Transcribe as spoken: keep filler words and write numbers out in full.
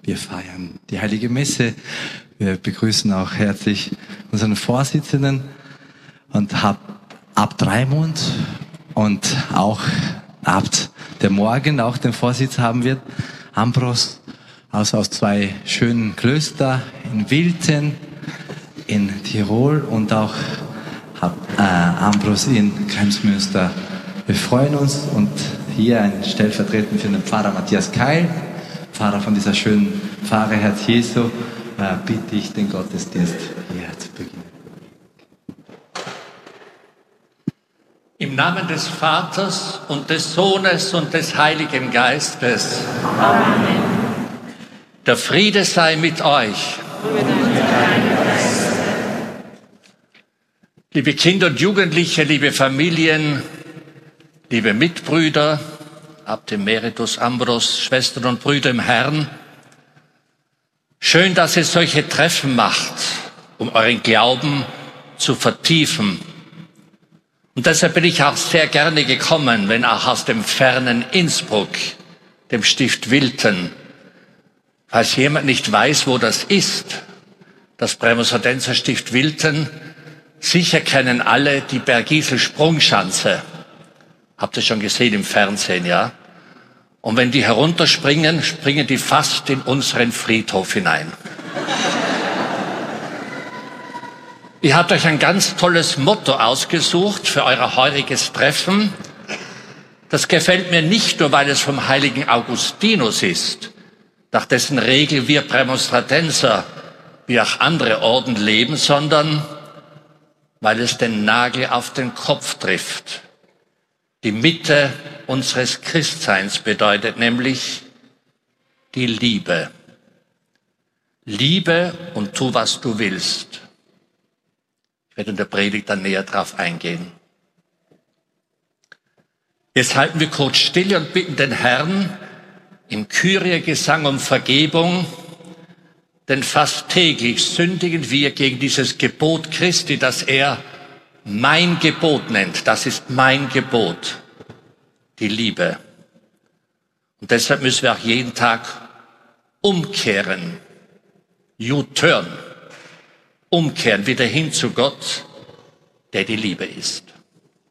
Wir feiern die Heilige Messe. Wir begrüßen auch herzlich unseren Vorsitzenden und ab, ab Dreimond und auch ab der morgen auch den Vorsitz haben wird, Ambros aus, aus zwei schönen Klöster in Wilten, in Tirol und auch äh, Ambros in Kremsmünster. Wir freuen uns und hier ein stellvertretend für den Pfarrer Matthias Keil, Pfarrer von dieser schönen Pfarre Herz Jesu, äh, bitte ich den Gottesdienst hier zu beginnen. Im Namen des Vaters und des Sohnes und des Heiligen Geistes. Amen. Der Friede sei mit euch. Liebe Kinder und Jugendliche, liebe Familien, liebe Mitbrüder, Abt Emeritus Ambros, Schwestern und Brüder im Herrn, schön, dass ihr solche Treffen macht, um euren Glauben zu vertiefen. Und deshalb bin ich auch sehr gerne gekommen, wenn auch aus dem fernen Innsbruck, dem Stift Wilten, falls jemand nicht weiß, wo das ist, das Prämonstratenser Stift Wilten, sicher kennen alle die Bergisel-Sprungschanze. Habt ihr schon gesehen im Fernsehen, ja? Und wenn die herunterspringen, springen die fast in unseren Friedhof hinein. Ihr habt euch ein ganz tolles Motto ausgesucht für euer heutiges Treffen. Das gefällt mir nicht nur, weil es vom heiligen Augustinus ist, nach dessen Regel wir Prämonstratenser wie auch andere Orden leben, sondern weil es den Nagel auf den Kopf trifft. Die Mitte unseres Christseins bedeutet nämlich die Liebe. Liebe und tu, was du willst. Ich werde in der Predigt dann näher drauf eingehen. Jetzt halten wir kurz still und bitten den Herrn im Kyrie-Gesang um Vergebung, denn fast täglich sündigen wir gegen dieses Gebot Christi, das er mein Gebot nennt. Das ist mein Gebot, die Liebe. Und deshalb müssen wir auch jeden Tag umkehren, U-turn. Umkehren, wieder hin zu Gott, der die Liebe ist.